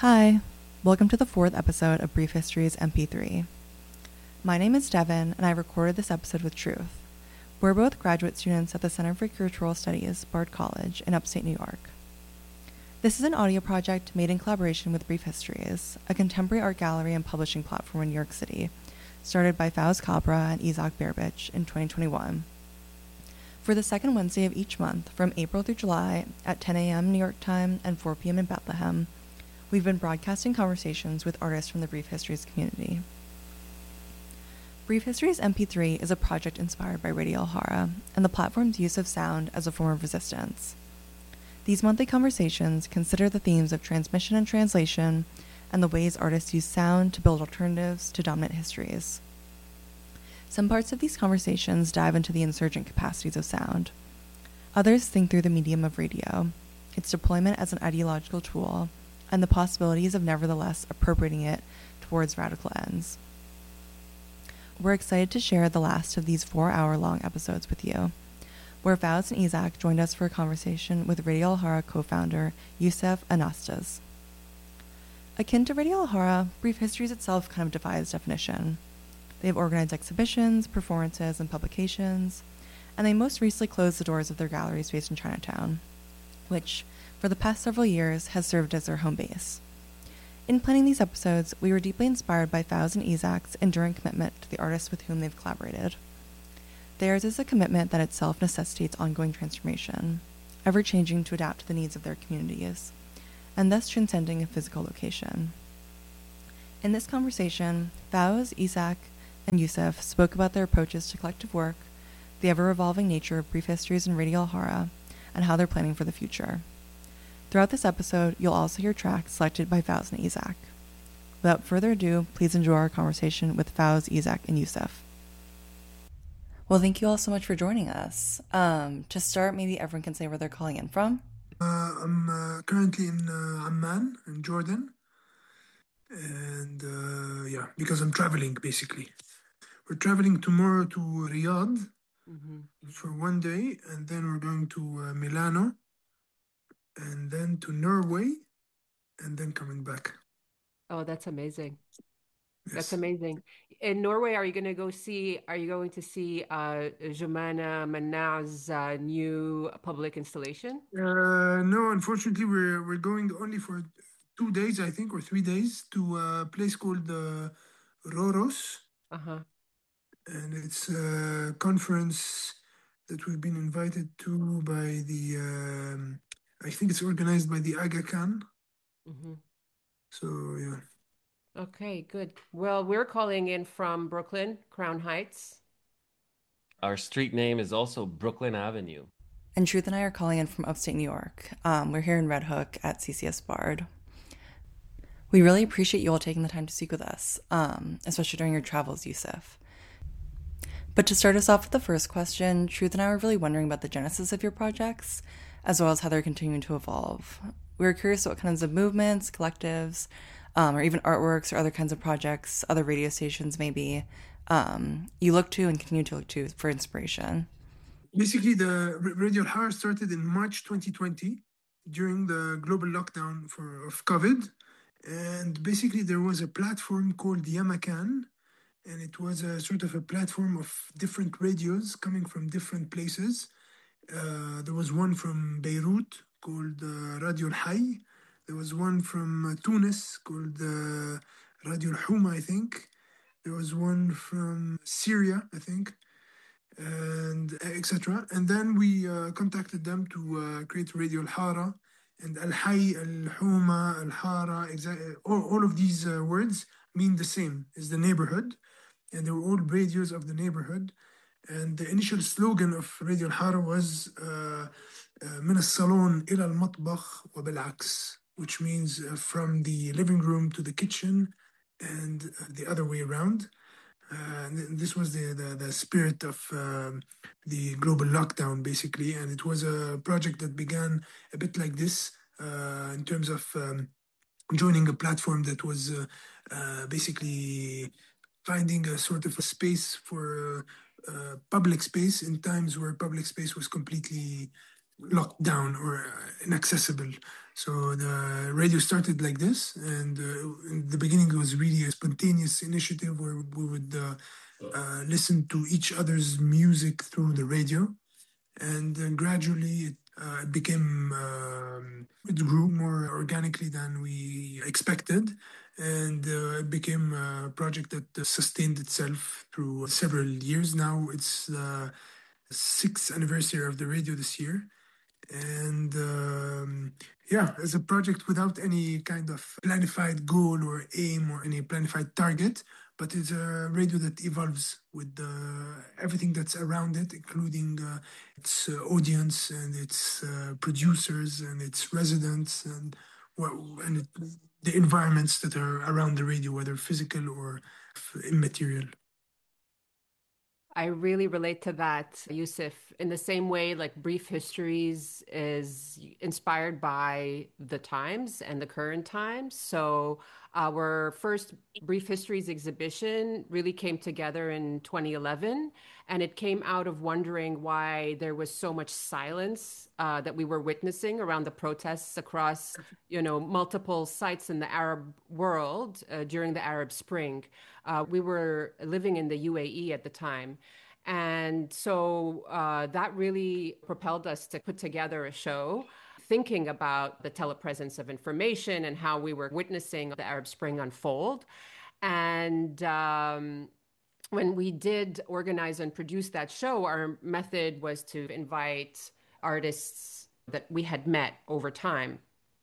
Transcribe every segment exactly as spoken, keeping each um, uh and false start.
Hi, welcome to the fourth episode of Brief Histories M P three. My name is Devin, and I recorded this episode with Truth. We're both graduate students at the Center for Curatorial Studies, Bard College, in upstate New York. This is an audio project made in collaboration with Brief Histories, a contemporary art gallery and publishing platform in New York City, started by Fawz Kabra and Isaac Berbich in twenty twenty-one. For the second Wednesday of each month, from April through July, at ten a.m. New York time and four p.m. in Bethlehem, we've been broadcasting conversations with artists from the Brief Histories community. Brief Histories M P three is a project inspired by Radio Alhara and the platform's use of sound as a form of resistance. These monthly conversations consider the themes of transmission and translation and the ways artists use sound to build alternatives to dominant histories. Some parts of these conversations dive into the insurgent capacities of sound. Others think through the medium of radio, its deployment as an ideological tool, and the possibilities of nevertheless appropriating it towards radical ends. We're excited to share the last of these four-hour-long episodes with you, where Fawz and Isaac joined us for a conversation with Radio Alhara co-founder Youssef Anastas. Akin to Radio Alhara, Brief Histories itself kind of defies definition. They've organized exhibitions, performances, and publications, and they most recently closed the doors of their galleries based in Chinatown, which, for the past several years, has served as their home base. In planning these episodes, we were deeply inspired by Fawz and Isaac's enduring commitment to the artists with whom they've collaborated. Theirs is a commitment that itself necessitates ongoing transformation, ever-changing to adapt to the needs of their communities, and thus transcending a physical location. In this conversation, Fawz, Isaac, and Youssef spoke about their approaches to collective work, the ever-evolving nature of Brief Histories and Radio Alhara, and how they're planning for the future. Throughout this episode, you'll also hear tracks selected by Fawz and Isaac. Without further ado, please enjoy our conversation with Fawz, Isaac, and Youssef. Well, thank you all so much for joining us. Um, to start, maybe everyone can say where they're calling in from. Uh, I'm uh, currently in uh, Amman, in Jordan. And uh, yeah, because I'm traveling basically. We're traveling tomorrow to Riyadh Mm-hmm. for one day, and then we're going to uh, Milano, and then to Norway, and then coming back. Oh, that's amazing. That's Yes. amazing. In Norway, are you going to go see, are you going to see uh, Jumana Mannah's uh, new public installation? Uh, no, unfortunately, we're we're going only for two days, I think, or three days to a place called uh, Roros, Uh-huh. and it's a conference that we've been invited to by the, um, I think it's organized by the Aga Khan. Mm-hmm. So yeah, Okay, good. Well, we're calling in from Brooklyn, Crown Heights. Our street name is also Brooklyn Avenue. And Truth and I are calling in from upstate New York. Um, we're here in Red Hook at C C S Bard. We really appreciate you all taking the time to speak with us, um, especially during your travels, Youssef. But to start us off with the first question, Truth and I were really wondering about the genesis of your projects, as well as how they're continuing to evolve. We were curious what kinds of movements, collectives, um, or even artworks or other kinds of projects, other radio stations maybe, um, you look to and continue to look to for inspiration. basically the R- Radio Alhara started in March twenty twenty during the global lockdown for of COVID, and basically there was a platform called Yamakan, and it was a sort of a platform of different radios coming from different places. Uh, there was one from Beirut called uh, Radio Al Hayy. There was one from uh, Tunis called uh, Radio Al Huma, I think. There was one from Syria, I think, and et cetera. And then we uh, contacted them to uh, create Radio Al Hara and Al Hayy, Al Huma, Al Hara. Exa- all, all of these uh, words mean the same, is the neighborhood, and they were all radios of the neighborhood. And the initial slogan of Radio Al-Hara was uh, uh, من الصالون إلى المطبخ وبالعكس, which means uh, from the living room to the kitchen and uh, the other way around. Uh, and this was the, the, the spirit of um, the global lockdown, basically. And it was a project that began a bit like this uh, in terms of um, joining a platform that was uh, uh, basically finding a sort of a space for uh, uh, public space in times where public space was completely locked down or uh, inaccessible. So the radio started like this, and uh, in the beginning it was really a spontaneous initiative where we would uh, uh, listen to each other's music through the radio, and then gradually it uh, became um, it grew more organically than we expected, and uh, it became a project that uh, sustained itself through several years. Now it's the sixth anniversary of the radio this year, and um, yeah, as a project without any kind of planified goal or aim or any planified target, but it's a radio that evolves with uh, everything that's around it, including uh, its uh, audience and its uh, producers and its residents and well, and it, the environments that are around the radio, whether physical or immaterial. I really relate to that, Yusuf, in the same way like Brief Histories is inspired by the times and the current times. So our first Brief Histories exhibition really came together in twenty eleven, and it came out of wondering why there was so much silence uh, that we were witnessing around the protests across, you know, multiple sites in the Arab world uh, during the Arab Spring. Uh, we were living in the U A E at the time. And so uh, that really propelled us to put together a show thinking about the telepresence of information and how we were witnessing the Arab Spring unfold. And um, when we did organize and produce that show, our method was to invite artists that we had met over time.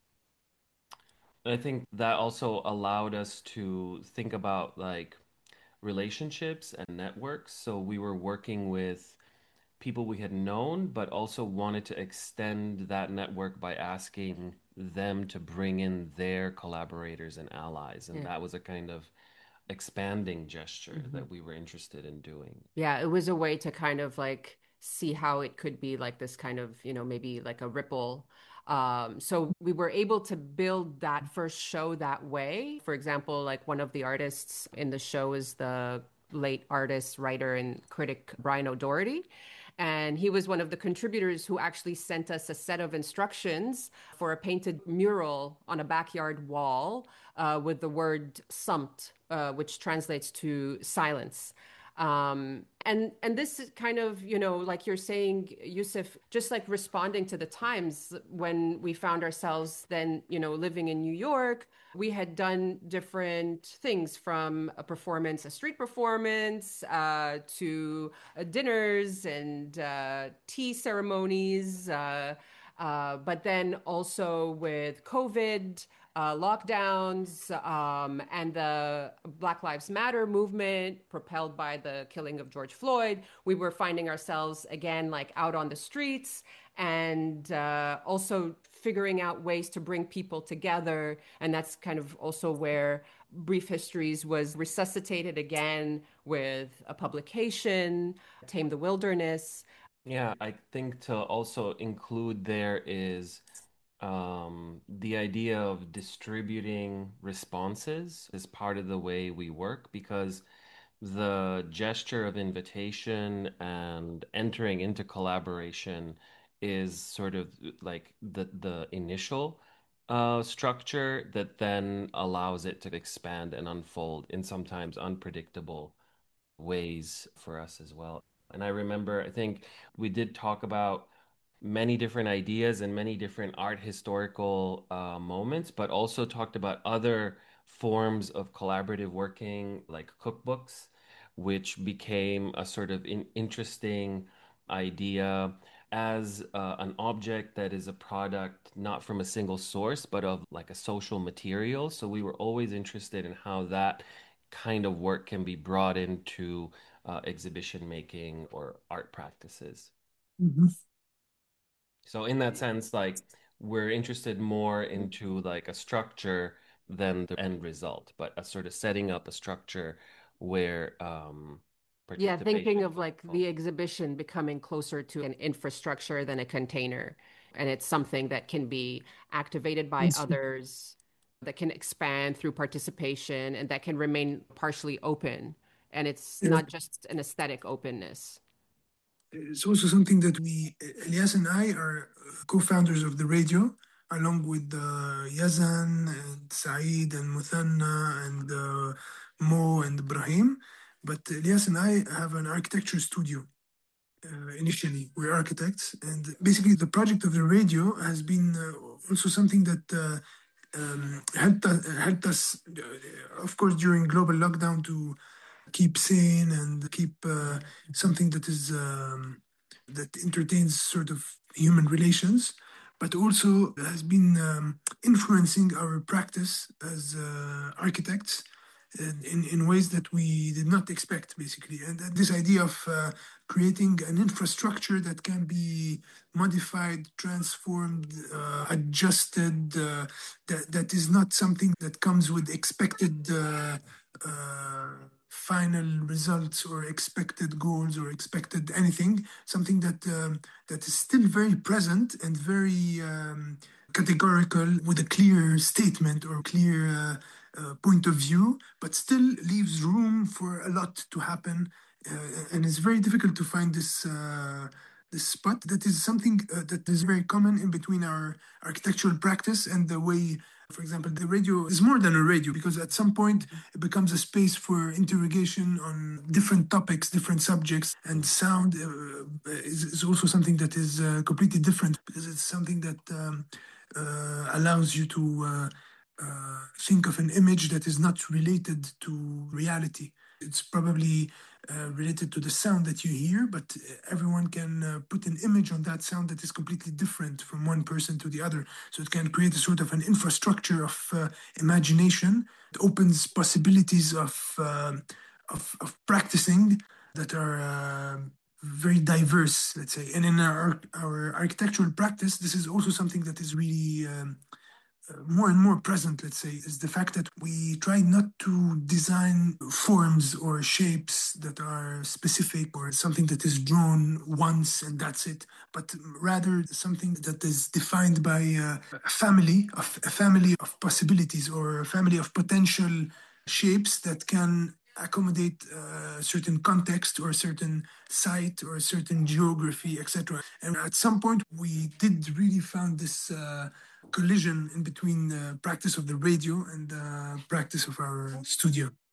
I think that also allowed us to think about like relationships and networks. So we were working with people we had known, but also wanted to extend that network by asking them to bring in their collaborators and allies. And Yeah. that was a kind of expanding gesture Mhm. that we were interested in doing. Yeah, it was a way to kind of like see how it could be like this kind of, you know, maybe like a ripple. Um, so we were able to build that first show that way. For example, like one of the artists in the show is the late artist, writer, and critic Brian O'Doherty. And he was one of the contributors who actually sent us a set of instructions for a painted mural on a backyard wall uh, with the word "sumt," uh, which translates to silence. Um, and and this is kind of, you know, like you're saying, Yusuf, just like responding to the times when we found ourselves then, you know, living in New York. We had done different things from a performance, a street performance, uh, to uh, dinners and uh, tea ceremonies. Uh, uh, but then also with COVID, uh, lockdowns, um, and the Black Lives Matter movement propelled by the killing of George Floyd, we were finding ourselves again like out on the streets and uh, also figuring out ways to bring people together. And that's kind of also where Brief Histories was resuscitated again with a publication, Tame the Wilderness. Yeah, I think to also include there is um, the idea of distributing responses is part of the way we work because the gesture of invitation and entering into collaboration is sort of like the the initial uh, structure that then allows it to expand and unfold in sometimes unpredictable ways for us as well. And I remember, I think we did talk about many different ideas and many different art historical uh, moments, but also talked about other forms of collaborative working, like cookbooks, which became a sort of in interesting idea as uh, an object that is a product not from a single source, but of like a social material. So we were always interested in how that kind of work can be brought into uh, exhibition making or art practices. Mhm. So in that sense, like we're interested more into like a structure than the end result, but a sort of setting up a structure where um, Yeah, thinking participation. of like the exhibition becoming closer to an infrastructure than a container. And it's something that can be activated by Yes. others, that can expand through participation, and that can remain partially open. And it's Yeah. not just an aesthetic openness. It's also something that we, Elias and I, are co-founders of the radio, along with uh, Yazan and Saeed and Muthanna and uh, Mo and Ibrahim. But Elias and I have an architecture studio. Uh, initially, we're architects, and basically the project of the radio has been uh, also something that uh, um, helped us, helped us, uh, of course, during global lockdown to keep sane and keep uh, something that is um, that entertains sort of human relations, but also has been um, influencing our practice as uh, architects in, in ways that we did not expect, basically. And this idea of uh, creating an infrastructure that can be modified, transformed, uh, adjusted, uh, that, that is not something that comes with expected uh, uh, final results or expected goals or expected anything, something that um, that is still very present and very um, categorical with a clear statement or clear uh, uh, point of view, but still leaves room for a lot to happen. Uh, and it's very difficult to find this uh, this spot. That is something uh, that is very common in between our architectural practice and the way, for example, the radio is more than a radio, because at some point it becomes a space for interrogation on different topics, different subjects, and sound uh, is, is also something that is uh, completely different, because it's something that um, uh, allows you to uh, uh, think of an image that is not related to reality. It's probably uh, related to the sound that you hear, but everyone can uh, put an image on that sound that is completely different from one person to the other. So it can create a sort of an infrastructure of uh, imagination. It opens possibilities of, uh, of, of practicing that are uh, very diverse, let's say. And in our, our architectural practice, this is also something that is really um, uh, more and more present, let's say, is the fact that we try not to design forms or shapes that are specific or something that is drawn once and that's it, but rather something that is defined by uh, a family of a family of possibilities or a family of potential shapes that can accommodate a certain context or a certain site or a certain geography, et cetera. And at some point, we did really found this uh, collision in between the practice of the radio and the practice of our studio.